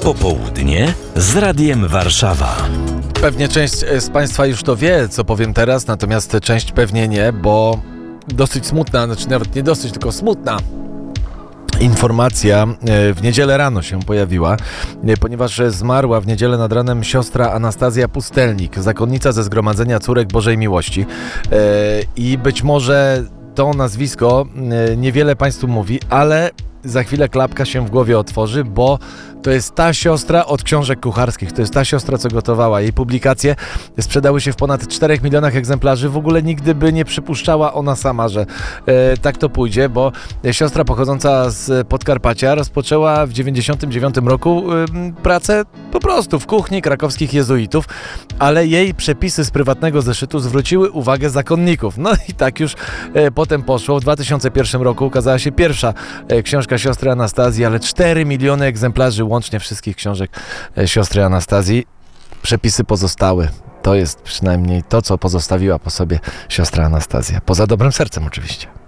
Popołudnie z Radiem Warszawa. Pewnie część z Państwa już to wie, co powiem teraz, natomiast część pewnie nie, bo dosyć smutna, znaczy nawet nie dosyć, tylko smutna informacja w niedzielę rano się pojawiła, ponieważ zmarła w niedzielę nad ranem siostra Anastazja Pustelnik, zakonnica ze Zgromadzenia Córek Bożej Miłości. I być może to nazwisko niewiele Państwu mówi, ale za chwilę klapka się w głowie otworzy, bo to jest ta siostra od książek kucharskich, to jest ta siostra, co gotowała. Jej publikacje sprzedały się w ponad 4 milionach egzemplarzy. W ogóle nigdy by nie przypuszczała ona sama, że tak to pójdzie, bo siostra pochodząca z Podkarpacia rozpoczęła w 99 roku pracę po prostu w kuchni krakowskich jezuitów, ale jej przepisy z prywatnego zeszytu zwróciły uwagę zakonników. No i tak już potem poszło. W 2001 roku ukazała się pierwsza książka siostry Anastazji, ale 4 miliony egzemplarzy łącznie wszystkich książek siostry Anastazji. Przepisy pozostały. To jest przynajmniej to, co pozostawiła po sobie siostra Anastazja. Poza dobrym sercem oczywiście.